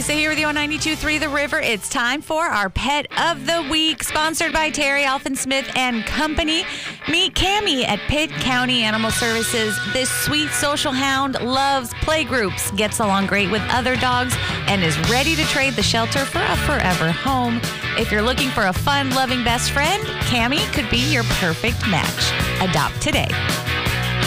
Lisa here with you on 92.3 The River. It's time for our Pet of the Week, sponsored by Terry Alfin Smith and Company. Meet Cammie at Pitt County Animal Services. This sweet social hound loves playgroups, gets along great with other dogs, and is ready to trade the shelter for a forever home. If you're looking for a fun, loving best friend, Cammie could be your perfect match. Adopt today.